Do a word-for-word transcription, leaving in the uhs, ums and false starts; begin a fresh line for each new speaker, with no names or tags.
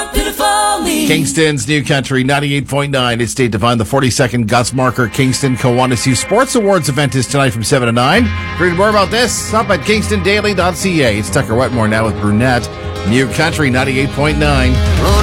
Kingston's New Country ninety-eight point nine. It's State Divine. The forty-second Gus Marker Kingston Kiwanis Sports Awards event is tonight from seven to nine. Read more about this up at kingston daily dot c a. It's Tucker Wetmore now with Brunette. New Country ninety-eight point nine.